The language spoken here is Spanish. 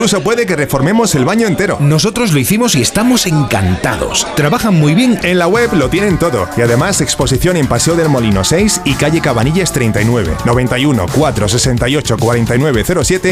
Incluso puede que reformemos el baño entero. Nosotros lo hicimos y estamos encantados. Trabajan muy bien. En la web lo tienen todo. Y además exposición en Paseo del Molino 6 y calle Cabanillas 39. 91 468 4907